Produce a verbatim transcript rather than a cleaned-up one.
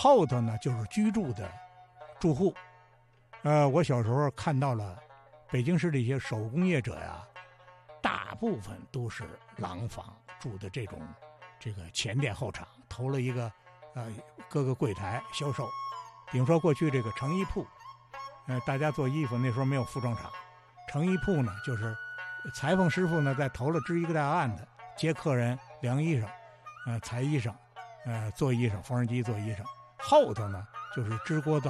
后头呢就是居住的住户。呃，我小时候看到了北京市的一些手工业者呀，大部分都是廊坊住的这种这个前店后厂，投了一个呃各个柜台销售。比如说过去这个成衣铺，呃，大家做衣服那时候没有服装厂，成衣铺呢就是裁缝师傅呢在头了支一个大案子，接客人量衣裳，呃，裁衣裳，呃，做衣裳，缝纫机做衣裳。后头呢就是支锅灶